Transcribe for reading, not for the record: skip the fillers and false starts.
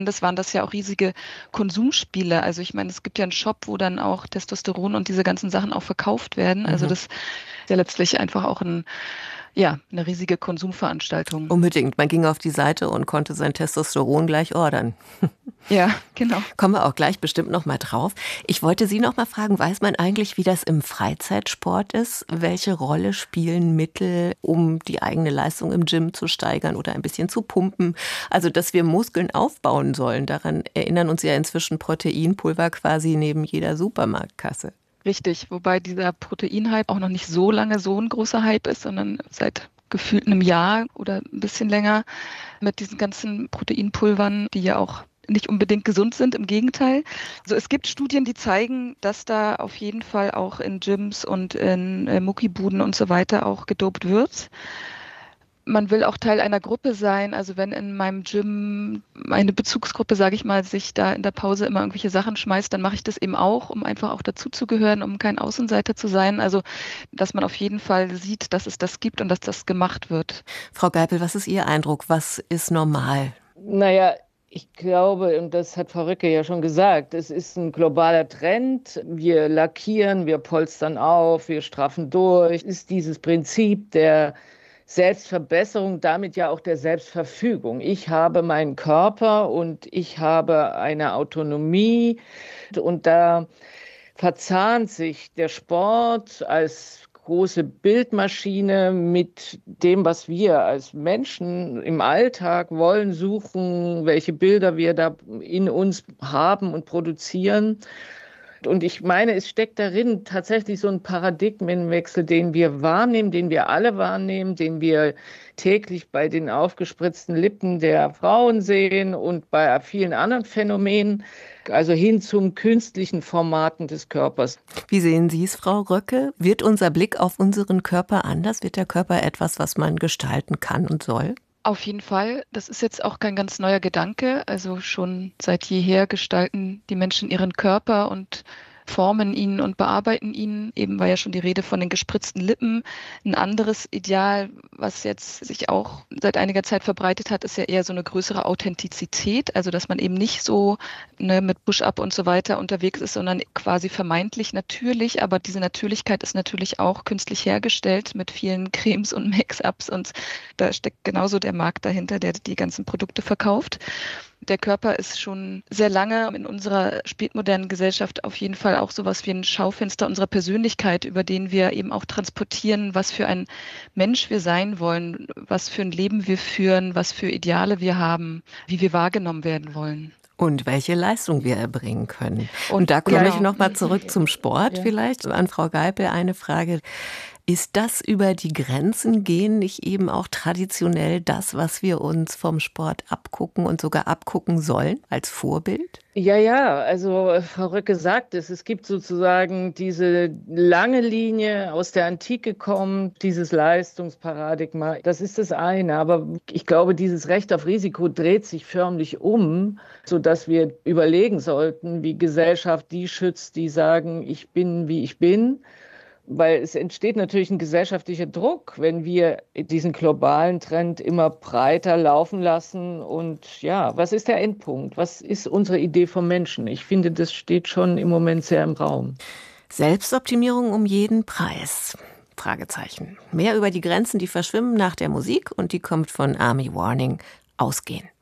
Das waren das ja auch riesige Konsumspiele. Also ich meine, es gibt ja einen Shop, wo dann auch Testosteron und diese ganzen Sachen auch verkauft werden. Also Mhm. das ist ja letztlich einfach auch ja, eine riesige Konsumveranstaltung. Unbedingt. Man ging auf die Seite und konnte sein Testosteron gleich ordern. Ja, genau. Kommen wir auch gleich bestimmt noch mal drauf. Ich wollte Sie noch mal fragen, weiß man eigentlich, wie das im Freizeitsport ist? Welche Rolle spielen Mittel, um die eigene Leistung im Gym zu steigern oder ein bisschen zu pumpen? Also, dass wir Muskeln aufbauen sollen, daran erinnern uns ja inzwischen Proteinpulver quasi neben jeder Supermarktkasse. Richtig. Wobei dieser Proteinhype auch noch nicht so lange so ein großer Hype ist, sondern seit gefühlt einem Jahr oder ein bisschen länger mit diesen ganzen Proteinpulvern, die ja auch nicht unbedingt gesund sind, im Gegenteil. Also es gibt Studien, die zeigen, dass da auf jeden Fall auch in Gyms und in Muckibuden und so weiter auch gedopt wird. Man will auch Teil einer Gruppe sein. Also wenn in meinem Gym eine Bezugsgruppe, sage ich mal, sich da in der Pause immer irgendwelche Sachen schmeißt, dann mache ich das eben auch, um einfach auch dazuzugehören, um kein Außenseiter zu sein. Also dass man auf jeden Fall sieht, dass es das gibt und dass das gemacht wird. Frau Geipel, was ist Ihr Eindruck? Was ist normal? Naja, ich glaube, und das hat Frau Ricke ja schon gesagt, es ist ein globaler Trend. Wir lackieren, wir polstern auf, wir straffen durch. Es ist dieses Prinzip der Selbstverbesserung, damit ja auch der Selbstverfügung. Ich habe meinen Körper und ich habe eine Autonomie und da verzahnt sich der Sport als große Bildmaschine mit dem, was wir als Menschen im Alltag wollen, suchen, welche Bilder wir da in uns haben und produzieren. Und ich meine, es steckt darin tatsächlich so ein Paradigmenwechsel, den wir wahrnehmen, den wir alle wahrnehmen, den wir täglich bei den aufgespritzten Lippen der Frauen sehen und bei vielen anderen Phänomenen, also hin zum künstlichen Formaten des Körpers. Wie sehen Sie es, Frau Röcke? Wird unser Blick auf unseren Körper anders? Wird der Körper etwas, was man gestalten kann und soll? Auf jeden Fall. Das ist jetzt auch kein ganz neuer Gedanke. Also schon seit jeher gestalten die Menschen ihren Körper und formen ihn und bearbeiten ihn. Eben war ja schon die Rede von den gespritzten Lippen. Ein anderes Ideal, was jetzt sich auch seit einiger Zeit verbreitet hat, ist ja eher so eine größere Authentizität. Also dass man eben nicht so mit Push-up und so weiter unterwegs ist, sondern quasi vermeintlich natürlich. Aber diese Natürlichkeit ist natürlich auch künstlich hergestellt mit vielen Cremes und Make-ups. Und da steckt genauso der Markt dahinter, der die ganzen Produkte verkauft. Der Körper ist schon sehr lange in unserer spätmodernen Gesellschaft auf jeden Fall auch sowas wie ein Schaufenster unserer Persönlichkeit, über den wir eben auch transportieren, was für ein Mensch wir sein wollen, was für ein Leben wir führen, was für Ideale wir haben, wie wir wahrgenommen werden wollen. Und welche Leistung wir erbringen können. Und Und da komme ich genau. noch mal zurück zum Sport Ja. vielleicht. An Frau Geipel eine Frage. Ist das über die Grenzen gehen nicht eben auch traditionell das, was wir uns vom Sport abgucken und sogar abgucken sollen als Vorbild? Ja, ja, also Frau Röcke sagt es, es gibt sozusagen diese lange Linie aus der Antike kommt, dieses Leistungsparadigma, das ist das eine, aber ich glaube, dieses Recht auf Risiko dreht sich förmlich um, sodass wir überlegen sollten, wie Gesellschaft die schützt, die sagen, ich bin, wie ich bin. Weil es entsteht natürlich ein gesellschaftlicher Druck, wenn wir diesen globalen Trend immer breiter laufen lassen. Und ja, was ist der Endpunkt? Was ist unsere Idee vom Menschen? Ich finde, das steht schon im Moment sehr im Raum. Selbstoptimierung um jeden Preis? Fragezeichen. Mehr über die Grenzen, die verschwimmen nach der Musik und die kommt von Army Warning. Ausgehen.